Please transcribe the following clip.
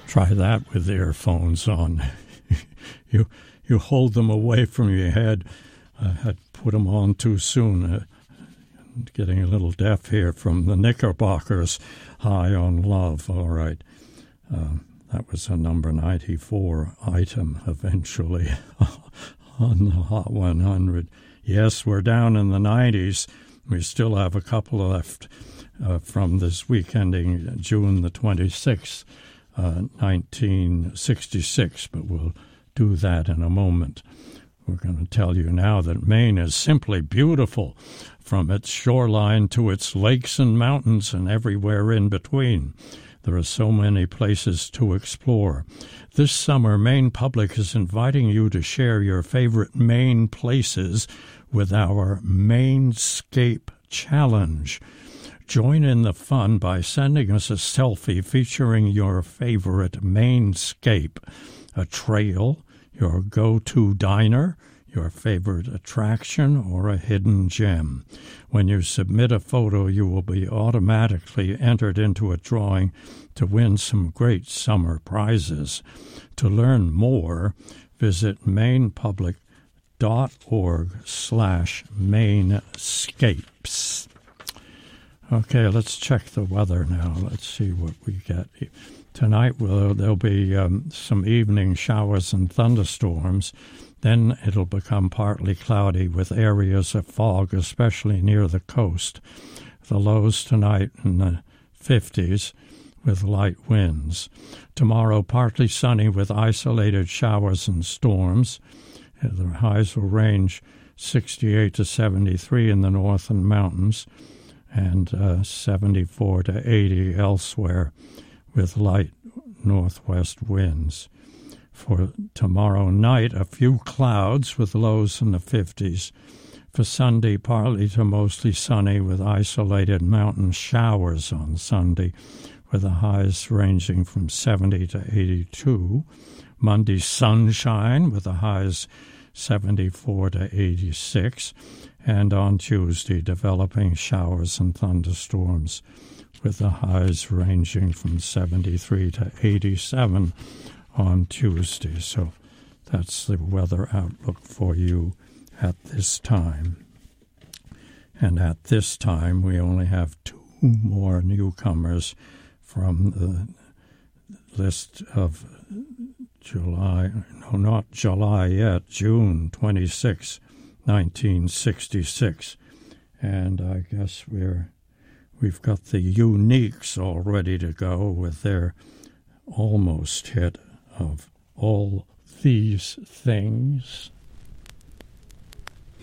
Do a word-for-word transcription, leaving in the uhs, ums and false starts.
Try that with earphones on. you you hold them away from your head. I had put them on too soon. Uh, getting a little deaf here from the Knickerbockers. High on Love. All right. Um, that was a number ninety-four item eventually on the Hot one hundred. Yes, we're down in the nineties. We still have a couple left uh, from this week ending June the twenty-sixth, uh, nineteen sixty-six, but we'll do that in a moment. We're going to tell you now that Maine is simply beautiful, from its shoreline to its lakes and mountains and everywhere in between. There are so many places to explore. This summer, Maine Public is inviting you to share your favorite Maine places with our Mainscape Challenge. Join in the fun by sending us a selfie featuring your favorite Mainscape, a trail, your go-to diner, your favorite attraction, or a hidden gem. When you submit a photo, you will be automatically entered into a drawing to win some great summer prizes. To learn more, visit mainpublic.org slash mainscapes. Okay, let's check the weather now. Let's see what we get. Tonight, well, there'll be um, some evening showers and thunderstorms. Then it'll become partly cloudy with areas of fog, especially near the coast. The lows tonight in the fifties with light winds. Tomorrow, partly sunny with isolated showers and storms. The highs will range sixty-eight to seventy-three in the north and mountains, and uh, seventy-four to eighty elsewhere with light northwest winds. For tomorrow night, a few clouds with lows in the fifties. For Sunday, partly to mostly sunny with isolated mountain showers on Sunday, with the highs ranging from seventy to eighty-two. Monday, sunshine with the highs seventy-four to eighty-six. And on Tuesday, developing showers and thunderstorms with the highs ranging from seventy-three to eighty-seven on Tuesday. So that's the weather outlook for you at this time. And at this time, we only have two more newcomers from the list of July, no, not July yet, June twenty-sixth, nineteen sixty-six. And I guess we're, we've got the Uniques all ready to go with their almost hit of All These Things.